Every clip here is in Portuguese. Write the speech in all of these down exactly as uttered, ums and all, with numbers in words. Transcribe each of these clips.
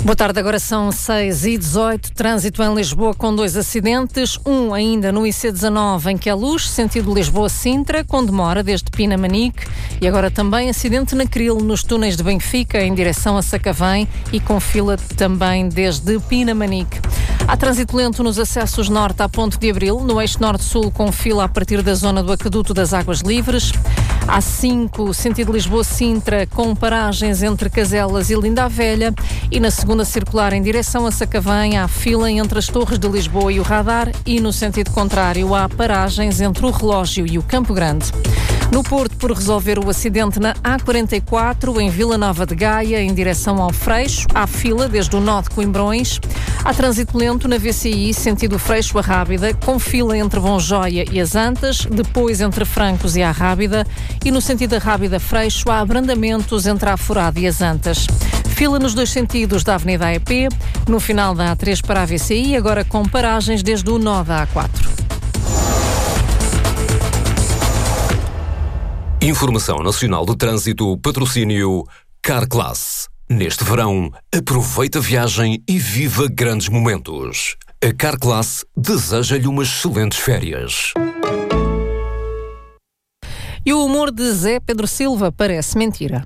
Boa tarde, agora são seis e dezoito, trânsito em Lisboa com dois acidentes, um ainda no I C dezanove em Queluz, sentido Lisboa-Sintra, com demora desde Pinamanique, e agora também acidente na Cril, nos túneis de Benfica, em direção a Sacavém, e com fila também desde Pinamanique. Há trânsito lento nos acessos norte à Ponte de Abril, no eixo norte-sul com fila a partir da zona do Aqueduto das Águas Livres. A cinco, sentido Lisboa-Sintra, com paragens entre Caselas e Linda a Velha, e na segunda circular em direção a Sacavém há fila entre as Torres de Lisboa e o Radar, e no sentido contrário há paragens entre o Relógio e o Campo Grande. No Porto, por resolver o acidente na A quarenta e quatro, em Vila Nova de Gaia, em direção ao Freixo, há fila desde o nó de Coimbrões. Há trânsito lento na V C I, sentido Freixo a Rábida, com fila entre Bonjóia e as Antas, depois entre Francos e a Rábida, e no sentido da Rábida Freixo há abrandamentos entre a Furada e as Antas. Fila nos dois sentidos da Avenida A E P, no final da A três para a V C I, agora com paragens desde o nó da A quatro. Informação Nacional de Trânsito, patrocínio Carclass. Neste verão, aproveita a viagem e viva grandes momentos. A Carclass deseja-lhe umas excelentes férias. E o humor de Zé Pedro Silva parece mentira.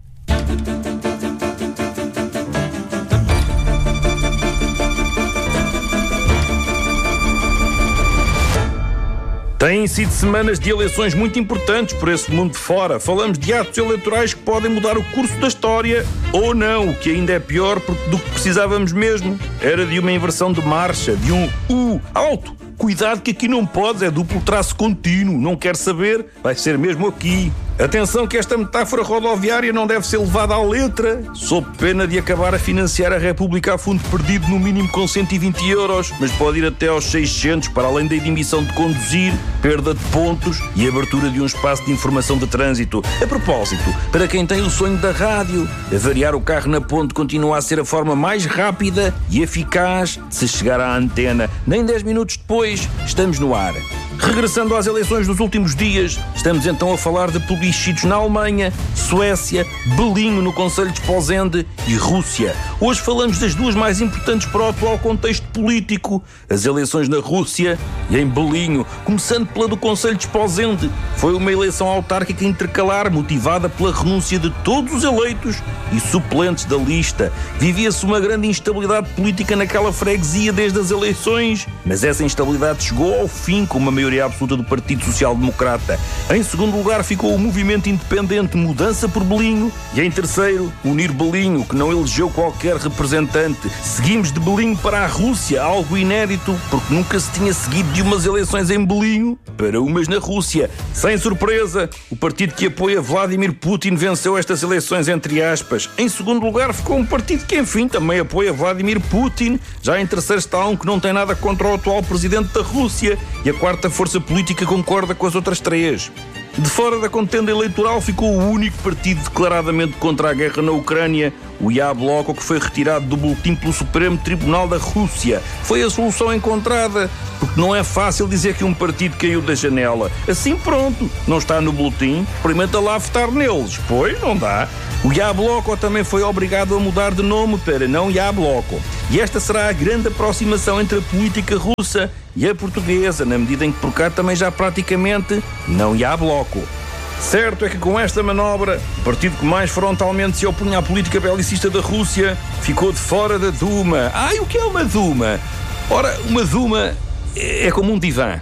Têm sido semanas de eleições muito importantes por esse mundo de fora. Falamos de atos eleitorais que podem mudar o curso da história, ou não, o que ainda é pior, porque do que precisávamos mesmo era de uma inversão de marcha, de um U alto. Cuidado que aqui não podes, é duplo traço contínuo. Não quer saber? Vai ser mesmo aqui. Atenção que esta metáfora rodoviária não deve ser levada à letra, sob pena de acabar a financiar a República a fundo perdido, no mínimo com cento e vinte euros, mas pode ir até aos seiscentos, para além da admissão de conduzir, perda de pontos e abertura de um espaço de informação de trânsito. A propósito, para quem tem o sonho da rádio, avariar o carro na ponte continua a ser a forma mais rápida e eficaz de se chegar à antena. Nem dez minutos depois, estamos no ar. Regressando às eleições dos últimos dias, estamos então a falar de plebiscitos na Alemanha, Suécia, Belinho no Conselho de Esposende e Rússia. Hoje falamos das duas mais importantes para o atual contexto político, as eleições na Rússia e em Belinho, começando pela do Conselho de Esposende. Foi uma eleição autárquica intercalar motivada pela renúncia de todos os eleitos e suplentes da lista. Vivia-se uma grande instabilidade política naquela freguesia desde as eleições, mas essa instabilidade chegou ao fim com uma maioria absoluta do Partido Social Democrata. Em segundo lugar ficou o movimento independente Mudança por Belinho e em terceiro, Unir Belinho, que não elegeu qualquer representante. Seguimos de Belinho para a Rússia, algo inédito, porque nunca se tinha seguido de umas eleições em Belinho para umas na Rússia. Sem surpresa, o partido que apoia Vladimir Putin venceu estas eleições, entre aspas. Em segundo lugar ficou um partido que, enfim, também apoia Vladimir Putin. Já em terceiro está um que não tem nada contra o atual presidente da Rússia, e a quarta força política concorda com as outras três. De fora da contenda eleitoral ficou o único partido declaradamente contra a guerra na Ucrânia, o Yabloko, que foi retirado do boletim pelo Supremo Tribunal da Rússia. Foi a solução encontrada, porque não é fácil dizer que um partido caiu da janela. Assim pronto, não está no boletim, experimenta lá votar neles. Pois, não dá. O Yabloko também foi obrigado a mudar de nome para não Yabloko. E esta será a grande aproximação entre a política russa e a portuguesa, na medida em que por cá também já praticamente não Yabloko. Certo é que com esta manobra, o partido que mais frontalmente se opunha à política belicista da Rússia ficou de fora da Duma. Ai, o que é uma Duma? Ora, uma Duma é como um divã.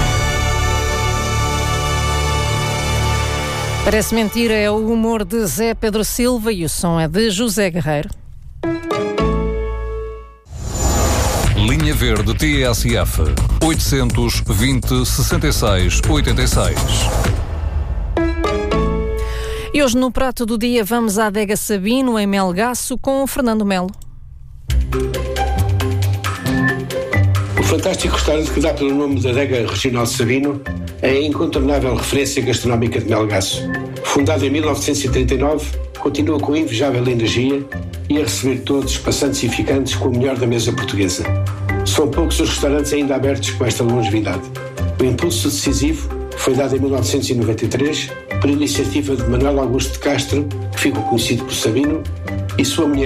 Parece mentira, é o humor de Zé Pedro Silva e o som é de José Guerreiro. Linha Verde T S F oitocentos e vinte, sessenta e seis, oitenta e seis. E hoje no prato do dia vamos à Adega Sabino, em Melgaço, com o Fernando Melo. O fantástico restaurante que dá pelo nome da Adega Regional Sabino é a incontornável referência gastronómica de Melgaço. Fundado em mil novecentos e trinta e nove, continua com invejável energia e a receber todos, passantes e ficantes, com o melhor da mesa portuguesa. São poucos os restaurantes ainda abertos com esta longevidade. O impulso decisivo foi dado em mil novecentos e noventa e três por iniciativa de Manuel Augusto de Castro, que ficou conhecido por Sabino, e sua mulher,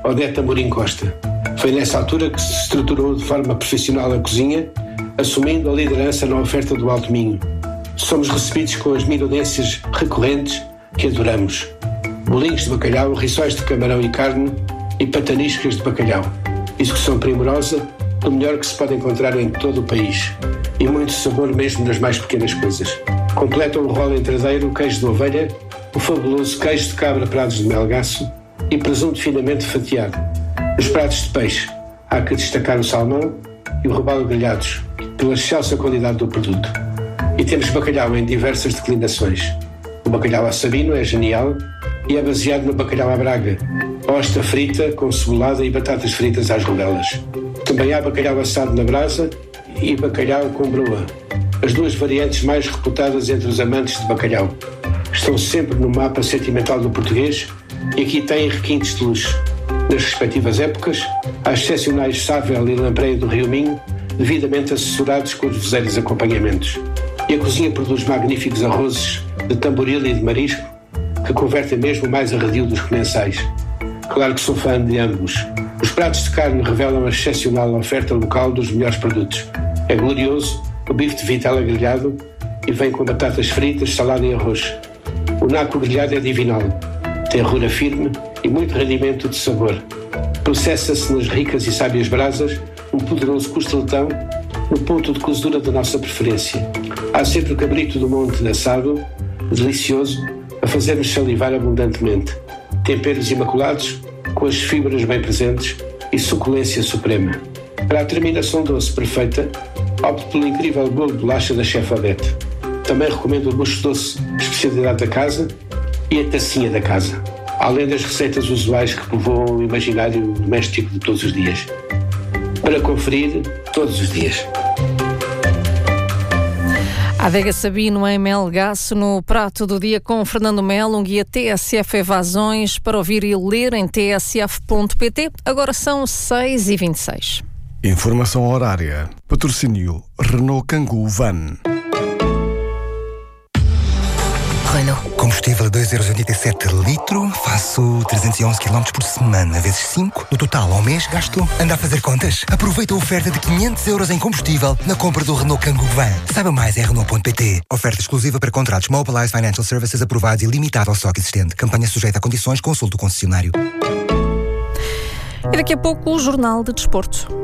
Odete Amorim Costa. Foi nessa altura que se estruturou de forma profissional a cozinha, assumindo a liderança na oferta do Alto Minho. Somos recebidos com as minudências recorrentes que adoramos. Bolinhos de bacalhau, rissóis de camarão e carne e pataniscas de bacalhau. Execução primorosa, do melhor que se pode encontrar em todo o país. E muito sabor mesmo das mais pequenas coisas. Completam o rolo entradeiro, o queijo de ovelha, o fabuloso queijo de cabra prados de melgaço e presunto finamente fatiado. Nos pratos de peixe, há que destacar o salmão e o robalo grelhados, pela excelsa qualidade do produto. E temos bacalhau em diversas declinações. O bacalhau a Sabino é genial e é baseado no bacalhau à Braga, ostra frita com cebolada e batatas fritas às rodelas. Também há bacalhau assado na brasa e bacalhau com broa, as duas variantes mais reputadas entre os amantes de bacalhau. Estão sempre no mapa sentimental do português e aqui têm requintes de luxo. Nas respectivas épocas, há excepcionais Sável e Lampreia do Rio Minho, devidamente assessorados com os veseiros acompanhamentos. E a cozinha produz magníficos arrozes de tamboril e de marisco, que convertem mesmo mais arredio dos comensais. Claro que sou fã de ambos. Os pratos de carne revelam a excepcional oferta local dos melhores produtos. É glorioso o bife de vitela grelhado e vem com batatas fritas, salada e arroz. O naco grelhado é divinal. Tem rura firme e muito rendimento de sabor. Processa-se nas ricas e sábias brasas um poderoso costeletão no ponto de cozedura da nossa preferência. Há sempre o cabrito do monte assado, delicioso, a fazer-nos salivar abundantemente. Temperos imaculados, com as fibras bem presentes e suculência suprema. Para a terminação doce perfeita, opto pelo incrível bolo de bolacha da chefe Odete. Também recomendo o bucho doce, especialidade da casa, e a tacinha da casa, além das receitas usuais que povoam o imaginário doméstico de todos os dias. Para conferir todos os dias. Adega Sabino em Melgaço, no prato do dia com Fernando Melo, um guia T S F Evasões para ouvir e ler em t s f ponto p t. Agora são seis e vinte e seis. Informação horária. Patrocínio Renault Kangoo Van. Renault. Combustível a dois euros e oitenta e sete litro, faço trezentos e onze quilómetros por semana, vezes cinco. No total, ao mês, gasto. Anda a fazer contas? Aproveita a oferta de quinhentos euros em combustível na compra do Renault Kangoo Van. Saiba mais em Renault ponto p t. Oferta exclusiva para contratos Mobilize Financial Services aprovados e limitado ao estoque existente. Campanha sujeita a condições, consulte o concessionário. E daqui a pouco o Jornal de Desporto.